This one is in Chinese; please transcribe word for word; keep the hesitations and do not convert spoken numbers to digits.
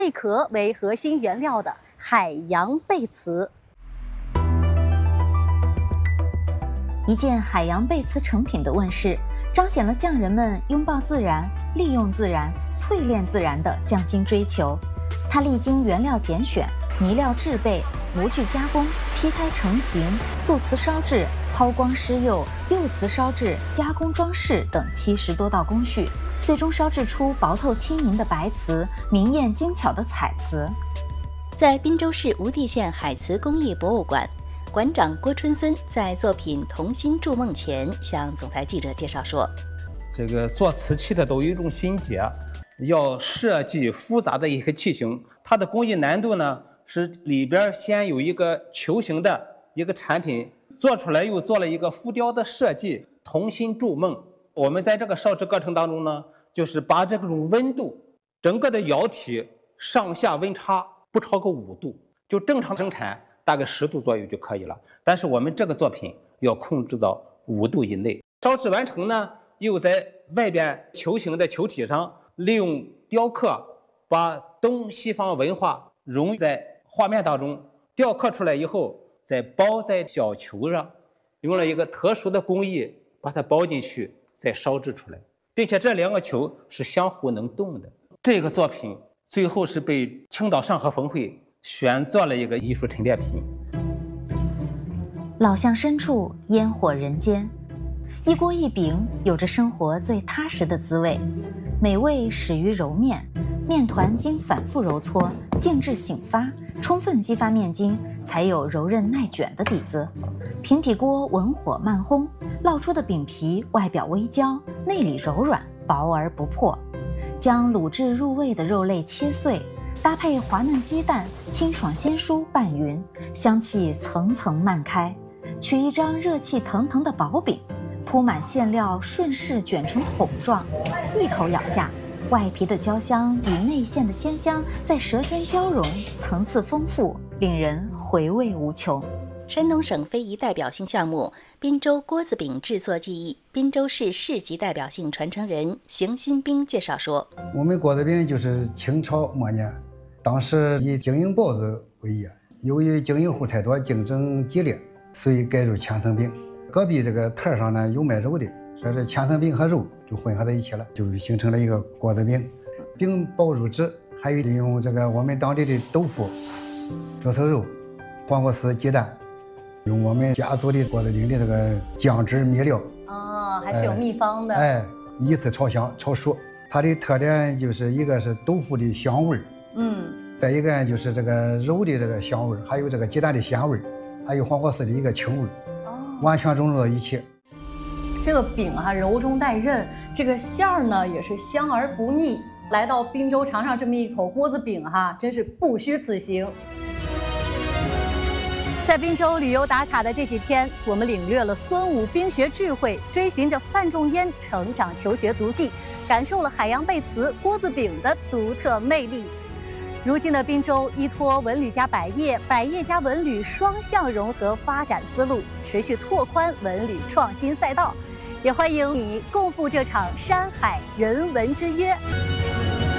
贝壳为核心原料的海洋贝瓷。 一件海洋贝瓷成品的问世，彰显了匠人们拥抱自然、利用自然、淬炼自然的匠心追求。它历经原料拣选、泥料制备、模具加工、坯胎成型、素瓷烧制、抛光施釉、釉瓷烧制、加工装饰等七十多道工序，最终烧制出薄透轻盈的白瓷、明艳精巧的彩瓷。 在滨州市无地县海瓷工艺博物馆，馆长郭春森在作品《童心筑梦》前向总台记者介绍说：“ 这个做瓷器的都有一种心结，要设计复杂的一个器型，它的工艺难度呢？”是里边先有一个球形的一个产品做出来，又做了一个浮雕的设计，童心筑梦。我们在这个烧制过程当中呢，就是把这种温度，整个的窑体上下温差不超过五度，就正常生产大概十度左右就可以了。但是我们这个作品要控制到五度以内。烧制完成呢，又在外边球形的球体上利用雕刻，把东西方文化融在画面当中，雕刻出来以后，再包在小球上，用了一个特殊的工艺把它包进去，再烧制出来，并且这两个球是相互能动的。这个作品最后是被青岛上合峰会选做了一个艺术陈列品。 老巷深处，烟火人间，一锅一饼有着生活最踏实的滋味，美味始于揉面。面团经反复揉搓、静置醒发，充分激发面筋，才有柔韧耐卷的底子。平底锅文火慢烘，烙出的饼皮外表微焦，内里柔软，薄而不破。将卤制入味的肉类切碎，搭配滑嫩鸡蛋，清爽鲜蔬拌匀，香气层层漫开。取一张热气腾腾的薄饼，铺满馅料，顺势卷成筒状，一口咬下。外皮的焦香与内馅的鲜香在舌尖交融，层次丰富，令人回味无穷。 山东省非遗代表性项目滨州锅子饼制作技艺，滨州市市级代表性传承人邢新兵介绍说：“ 我们锅子饼就是清朝末年，当时以经营包子为业，由于经营户太多，竞争激烈，所以改入千层饼。隔壁这个摊上呢有卖肉的，说是千层饼和肉就混合在一起了，就形成了一个锅子饼。饼包入纸，还有利用这个我们当地的豆腐、猪头肉、黄瓜丝、鸡蛋，用我们家做的锅子饼的这个酱汁米料。 哦，还是有秘方的。 哎，依次炒香、炒熟。它的特点就是一个是豆腐的香味儿， 嗯， 再一个就是这个肉的这个香味儿，还有这个鸡蛋的鲜味儿，还有黄瓜丝的一个清味儿，哦，完全融入到一起。 这个饼啊，柔中带韧，这个馅儿呢也是香而不腻。来到滨州尝上这么一口锅子饼哈，真是不虚此行。在滨州旅游打卡的这几天，我们领略了孙武冰学智慧，追寻着范仲淹成长求学足迹，感受了海洋贝瓷锅子饼的独特魅力。如今的滨州依托文旅加百业、百业加文旅双向融合发展思路，持续拓宽文旅创新赛道。也欢迎你共赴这场山海人文之约。